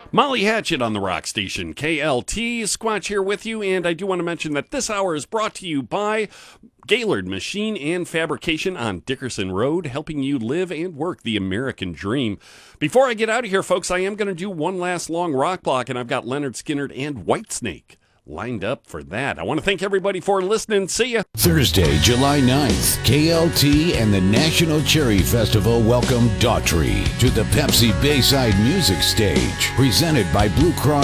Molly Hatchet on the rock station, KLT. Squatch here with you, and I do want to mention that this hour is brought to you by Gaylord Machine and Fabrication on Dickerson Road, helping you live and work the American dream. Before I get out of here, folks, I am going to do one last long rock block, and I've got Leonard Skinner and Whitesnake lined up for that. I want to thank everybody for listening. See ya. Thursday, July 9th, KLT and the National Cherry Festival welcome Daughtry to the Pepsi Bayside Music Stage, presented by Blue Cross